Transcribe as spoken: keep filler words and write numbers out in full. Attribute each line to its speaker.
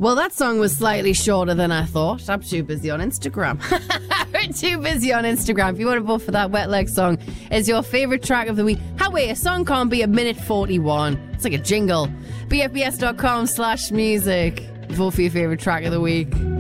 Speaker 1: Well, that song was slightly shorter than I thought. I'm too busy on Instagram. We're too busy on Instagram. If you want to vote for that Wet Leg song as your favourite track of the week. How wait, a song can't be a minute forty-one. It's like a jingle. B F B S dot com slash music. Vote for your favourite track of the week.